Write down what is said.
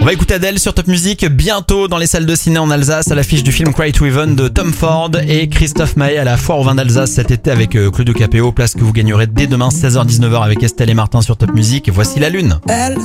On va écouter Adele sur Top Music bientôt dans les salles de ciné en Alsace à l'affiche du film Cry to Heaven de Tom Ford et Christophe Maé à la Foire au vin d'Alsace cet été avec Claudio Capéo, place que vous gagnerez dès demain 16h-19h avec Estelle et Martin sur Top Music. Voici la lune.